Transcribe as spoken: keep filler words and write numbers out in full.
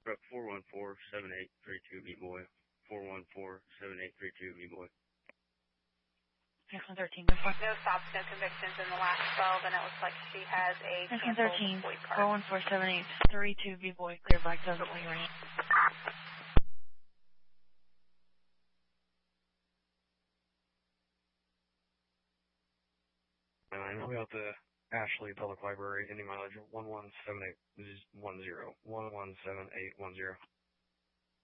Rep four one four seven eight three two B-Boy. four one four seven eight three two B-Boy. six one thirteen, go for it. No stops, no convictions in the last twelve, and it looks like she has a six one thirteen, canceled void card. four one four seven eight three two B-Boy, clear black, doesn't leave any. I know about the Ashley Public Library, Indy mileage one one seven eight one zero. one one seven eight one zero.